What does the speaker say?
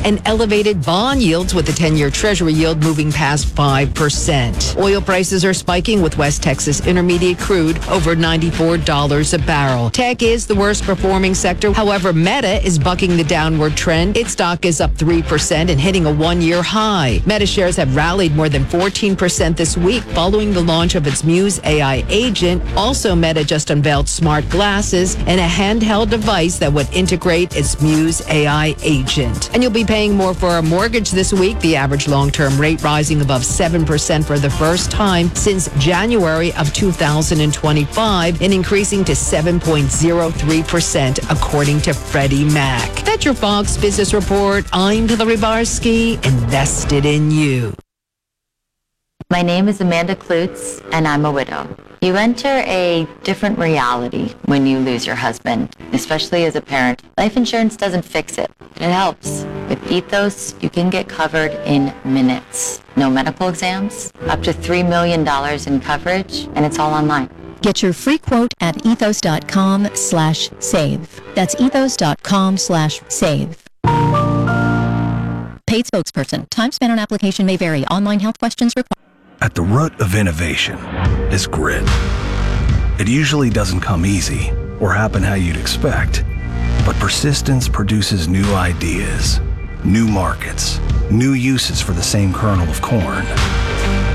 and elevated bond yields with the 10-year Treasury yield moving past 5%. Oil prices are spiking with West Texas Intermediate crude over $94 a barrel. Tech is the worst performing sector. However, Meta is bucking the downward trend. Its stock is up 3% and hitting a one-year high. Meta shares have rallied more than 14% this week following the launch of its Muse AI agent. Also, Meta just unveiled smart glasses and a handheld device that would integrate its Muse AI agent. And you'll be paying more for a mortgage this week. The average long-term rate rising above 7% for the first time since January of 2025 and increasing to 7.03% according to Freddie Mac. That's your Fox Business Report. I'm Hillary Barsky, invested in you. My name is Amanda Klutz, and I'm a widow. You enter a different reality when you lose your husband, especially as a parent. Life insurance doesn't fix it. It helps. With Ethos, you can get covered in minutes. No medical exams, up to $3 million in coverage, and it's all online. Get your free quote at ethos.com/save. That's ethos.com/save. Paid spokesperson. Time spent on application may vary. Online health questions required. At the root of innovation is grit. It usually doesn't come easy or happen how you'd expect, but persistence produces new ideas, new markets, new uses for the same kernel of corn.